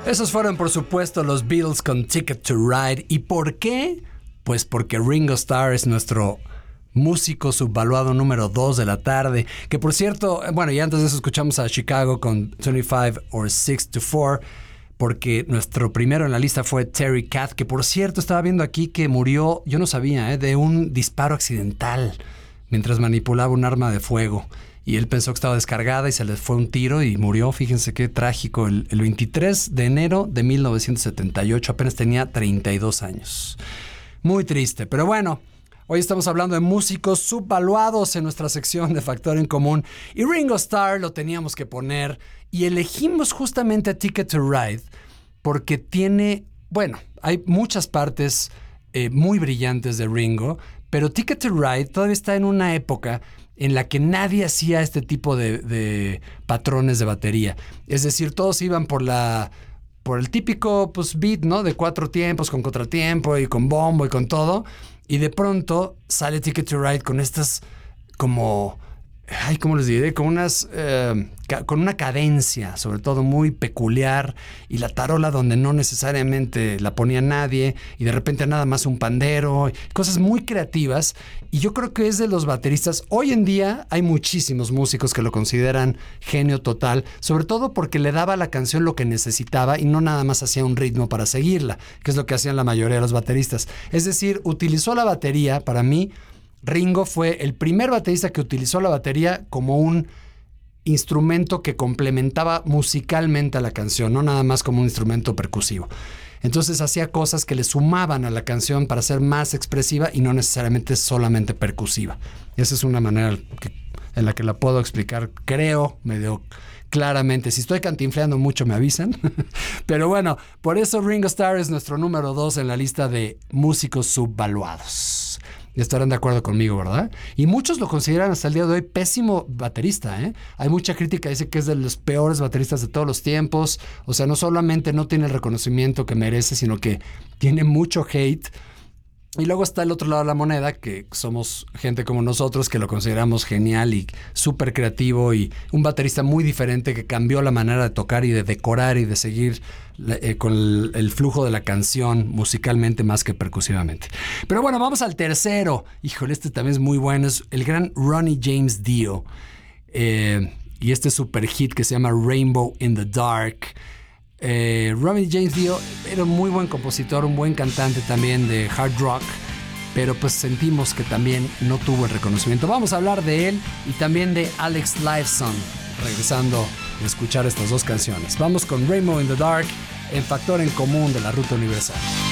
Esos fueron, por supuesto, los Beatles con Ticket to Ride. ¿Y por qué? Pues porque Ringo Starr es nuestro músico subvaluado número 2 de la tarde. Que por cierto, bueno, y antes de eso escuchamos a Chicago con 25 or 6 to 4, porque nuestro primero en la lista fue Terry Kath, que por cierto estaba viendo aquí que murió, yo no sabía, de un disparo accidental mientras manipulaba un arma de fuego. Y él pensó que estaba descargada y se le fue un tiro y murió. Fíjense qué trágico. El 23 de enero de 1978, apenas tenía 32 años. Muy triste, pero bueno, hoy estamos hablando de músicos subvaluados en nuestra sección de Factor en Común. Y Ringo Starr lo teníamos que poner y elegimos justamente a Ticket to Ride porque tiene, bueno, hay muchas partes muy brillantes de Ringo, pero Ticket to Ride todavía está en una época en la que nadie hacía este tipo de patrones de batería. Es decir, todos iban por el típico pues, beat, ¿no? De 4 tiempos, con contratiempo y con bombo y con todo. Y de pronto sale Ticket to Ride con estas como... Ay, ¿cómo les diré? Con una cadencia, sobre todo muy peculiar, y la tarola donde no necesariamente la ponía nadie, y de repente nada más un pandero, cosas muy creativas. Y yo creo que es de los bateristas. Hoy en día hay muchísimos músicos que lo consideran genio total, sobre todo porque le daba a la canción lo que necesitaba y no nada más hacía un ritmo para seguirla, que es lo que hacían la mayoría de los bateristas. Es decir, utilizó la batería, para mí, Ringo fue el primer baterista que utilizó la batería como un instrumento que complementaba musicalmente a la canción, no nada más como un instrumento percusivo. Entonces hacía cosas que le sumaban a la canción para ser más expresiva y no necesariamente solamente percusiva. Esa es una manera en la que la puedo explicar, creo, medio claramente. Si estoy cantinfleando mucho me avisan. Pero bueno, por eso Ringo Starr es nuestro número 2 en la lista de músicos subvaluados. Estarán de acuerdo conmigo, ¿verdad? Y muchos lo consideran hasta el día de hoy pésimo baterista, ¿eh? Hay mucha crítica, dice que es de los peores bateristas de todos los tiempos. O sea, no solamente no tiene el reconocimiento que merece, sino que tiene mucho hate. Y luego está el otro lado de la moneda, que somos gente como nosotros que lo consideramos genial y súper creativo y un baterista muy diferente que cambió la manera de tocar y de decorar y de seguir con el flujo de la canción musicalmente más que percusivamente. Pero bueno, vamos al tercero. Híjole, este también es muy bueno. Es el gran Ronnie James Dio. Y este super hit que se llama Rainbow in the Dark. Ronnie James Dio era un muy buen compositor, un buen cantante también de hard rock, pero pues sentimos que también no tuvo el reconocimiento. Vamos a hablar de él y también de Alex Lifeson, regresando a escuchar estas dos canciones. Vamos con Rainbow in the Dark en Factor en Común de la Ruta Universal.